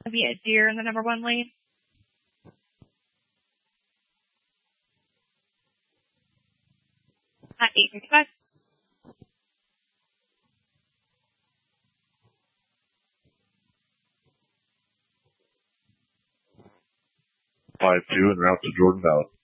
Be a deer in the number 1 lead. At 8:55. 5-2 en route to Jordan Valley.